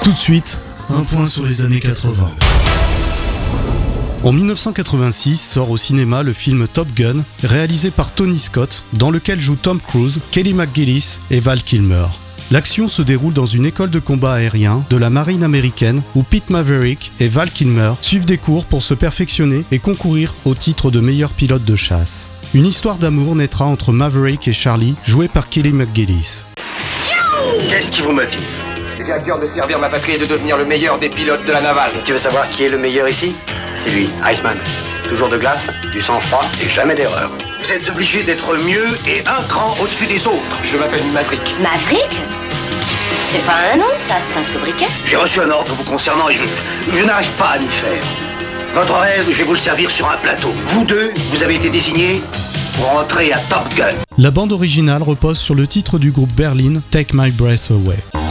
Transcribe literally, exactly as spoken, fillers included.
Tout de suite, un point sur les années quatre-vingts. En dix-neuf cent quatre-vingt-six sort au cinéma le film Top Gun, réalisé par Tony Scott, dans lequel jouent Tom Cruise, Kelly McGillis et Val Kilmer. L'action se déroule dans une école de combat aérien de la marine américaine où Pete Maverick et Val Kilmer suivent des cours pour se perfectionner et concourir au titre de meilleur pilote de chasse. Une histoire d'amour naîtra entre Maverick et Charlie, joué par Kelly McGillis. Qu'est-ce qui vous motive? J'ai à cœur de servir ma patrie et de devenir le meilleur des pilotes de la navale. Tu veux savoir qui est le meilleur ici? C'est lui, Iceman. Toujours de glace, du sang-froid et jamais d'erreur. Vous êtes obligé d'être mieux et un cran au-dessus des autres. Je m'appelle Maverick. Maverick? C'est pas un nom, ça, c'est un sobriquet. J'ai reçu un ordre vous concernant et je, je n'arrive pas à m'y faire. Votre rêve, je vais vous le servir sur un plateau. Vous deux, vous avez été désignés pour entrer à Top Gun. La bande originale repose sur le titre du groupe Berlin, Take My Breath Away.